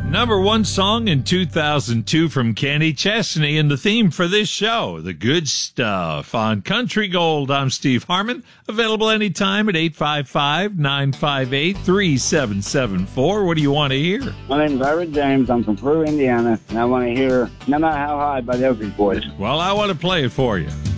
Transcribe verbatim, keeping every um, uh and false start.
Number one song in two thousand two from Kenny Chesney, and the theme for this show, The Good Stuff. On Country Gold, I'm Steve Harmon. Available anytime at eight five five, nine five eight, three seven seven four. What do you want to hear? My name's Ira James. I'm from Peru, Indiana, and I want to hear No Matter How High by the Oakers Boys. Well, I want to play it for you.